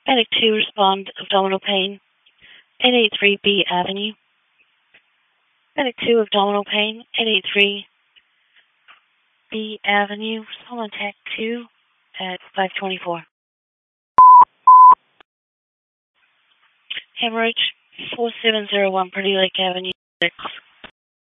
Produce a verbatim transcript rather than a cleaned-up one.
Medic two, respond, abdominal pain, eight eighty-three B Avenue. Medic two, abdominal pain, eight eighty-three B Avenue. Respond on Tech two at five twenty-four. Hemorrhage, four seven zero one Pretty Lake Avenue, six.